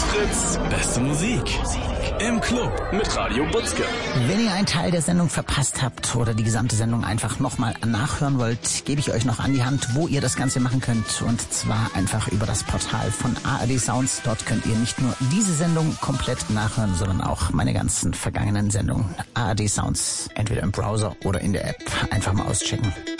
Fritz, beste Musik. Im Club mit Radio Butzke. Wenn ihr einen Teil der Sendung verpasst habt oder die gesamte Sendung einfach nochmal nachhören wollt, gebe ich euch noch an die Hand, wo ihr das Ganze machen könnt. Und zwar einfach über das Portal von ARD Sounds. Dort könnt ihr nicht nur diese Sendung komplett nachhören, sondern auch meine ganzen vergangenen Sendungen. ARD Sounds, entweder im Browser oder in der App. Einfach mal auschecken.